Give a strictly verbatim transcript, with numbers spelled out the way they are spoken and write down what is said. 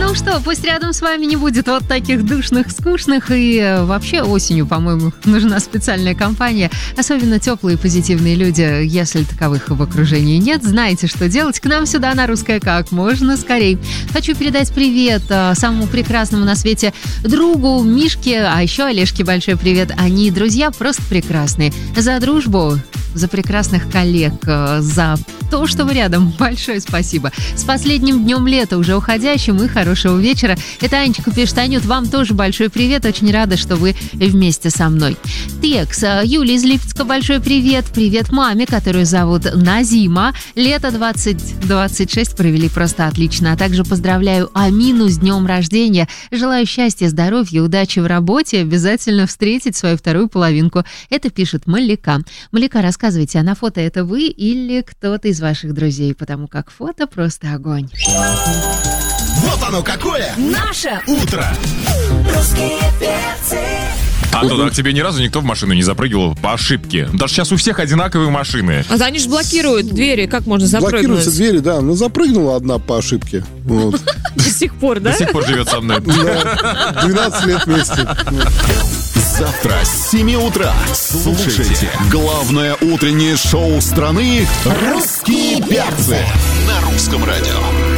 Ну что, пусть рядом с вами не будет вот таких душных, скучных. И вообще осенью, по-моему, нужна специальная компания. Особенно теплые и позитивные люди. Если таковых в окружении нет, знаете, что делать. К нам сюда на Русское как можно скорей. Хочу передать привет самому прекрасному на свете другу Мишке, а еще Олежке большой привет. Они, друзья, просто прекрасные. За дружбу, за прекрасных коллег, за то, что вы рядом. Большое спасибо. С последним днем лета, уже уходящим, и хорошего вечера. Это Анечка пишет: Анют, вам тоже большой привет. Очень рада, что вы вместе со мной. Текс. Юлия из Липецка, большой привет. Привет маме, которую зовут Назима. Лето двадцать двадцать шесть провели просто отлично. А также поздравляю Амину с днем рождения. Желаю счастья, здоровья, удачи в работе. Обязательно встретить свою вторую половинку. Это пишет Малика. Малика, рассказывайте, а на фото это вы или кто-то из ваших друзей? Потому как фото просто огонь. Вот оно какое! Наше утро! Русские перцы. Антон, а к тебе ни разу никто в машину не запрыгивал по ошибке? Даже сейчас у всех одинаковые машины. А они же блокируют двери, как можно запрыгнуть? Блокируются двери, да. Ну, запрыгнула одна по ошибке. Вот. До сих пор, да? До сих пор живет со мной. Да, двенадцать лет вместе. Завтра с семи утра слушайте главное утреннее шоу страны «Русские перцы» на Русском радио.